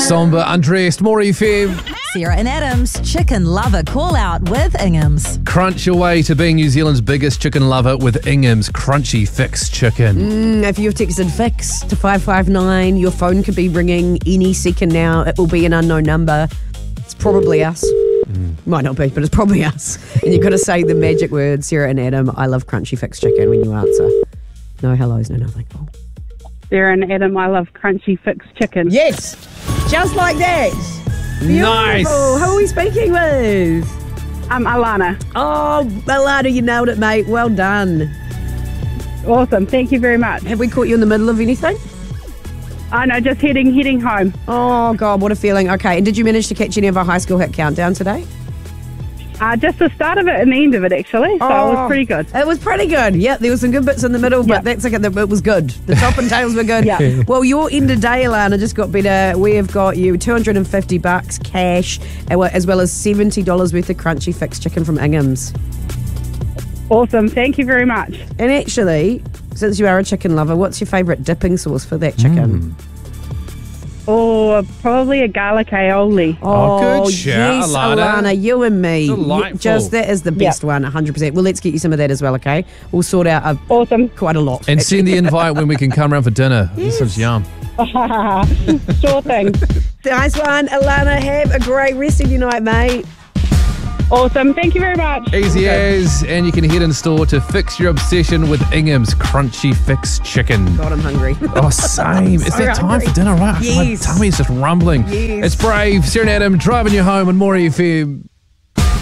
Somber, Undressed, More FM. Sarah and Adam's Chicken Lover Call Out with Ingham's. Crunch your way to being New Zealand's biggest chicken lover with Ingham's Crunchy Fix Chicken. If you've texted Fix to 559, your phone could be ringing any second now. It will be an unknown number. It's probably us. Might not be, but it's probably us. And you've got to say the magic word, Sarah and Adam, I love Crunchy Fix Chicken when you answer. No hellos, no nothing. Oh. Sarah and Adam, I love Crunchy Fix Chicken. Yes, just like that. Nice. Beautiful. Who are we speaking with? I'm Alana. Oh, Alana, you nailed it, mate. Well done. Awesome. Thank you very much. Have we caught you in the middle of anything? I know, just heading home. Oh, God, what a feeling. Okay, and did you manage to catch any of our high school hit countdown today? Just the start of it and the end of it, actually. So it was pretty good. It was pretty good. Yeah, there were some good bits in the middle, but that's okay. It was good. The top and tails were good. Yeah. Well, your end of day, Alana, just got better. We've got you $250 cash, as well as $70 worth of Crunchy Fix Chicken from Ingham's. Awesome. Thank you very much. And actually, since you are a chicken lover, what's your favourite dipping sauce for that chicken? Oh, probably a garlic aioli. Oh, good shout, yes, Alana, you and me. Delightful. That is the best one, 100%. Well, let's get you some of that as well, okay? We'll sort out Awesome. quite a lot. And send the invite when we can come around for dinner. This is yum. Sure thing. Nice one, Alana. Have a great rest of your night, mate. Awesome. Thank you very much. Easy as. And you can head in store to fix your obsession with Ingham's Crunchy Fix Chicken. God, I'm hungry. Oh, same. It's that time for dinner, right? Yes. My tummy's just rumbling. Yes. It's Brave, Sarah and Adam driving you home on More FM.